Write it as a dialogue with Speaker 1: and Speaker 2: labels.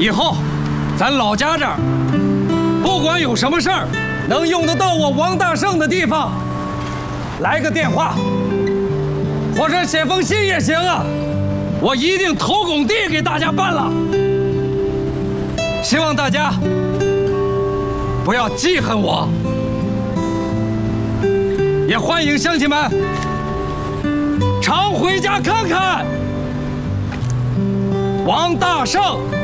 Speaker 1: 以后，咱老家这儿，不管有什么事儿，能用得到我王大胜的地方，来个电话，或者写封信也行啊，我一定投拱地给大家办了。希望大家不要记恨我，也欢迎乡亲们常回家看看王大胜。